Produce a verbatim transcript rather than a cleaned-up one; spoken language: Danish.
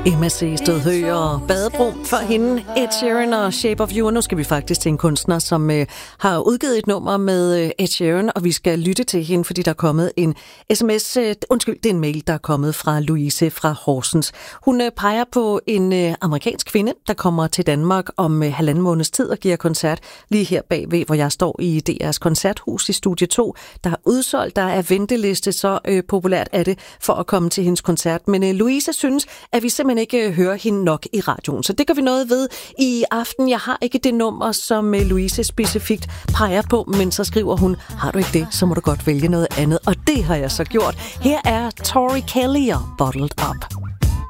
Emma C. Stødhø og Badebro for hende, Ed Sheeran og Shape of You. Og nu skal vi faktisk til en kunstner, som øh, har udgivet et nummer med øh, Ed Sheeran, og vi skal lytte til hende, fordi der er kommet en sms, øh, undskyld, det er en mail, der er kommet fra Louise fra Horsens. Hun øh, peger på en øh, amerikansk kvinde, der kommer til Danmark om øh, halvanden måneds tid og giver koncert lige her bagved, hvor jeg står i D R's koncerthus i Studie to. Der er udsolgt, der er venteliste, så øh, populært er det for at komme til hendes koncert. Men øh, Louise synes, at vi simpelthen ikke hører hende nok i radioen. Så det gør vi noget ved i aften. Jeg har ikke det nummer, som Louise specifikt peger på, men så skriver hun, har du ikke det, så må du godt vælge noget andet. Og det har jeg så gjort. Her er Tori Kelly og Bottled Up.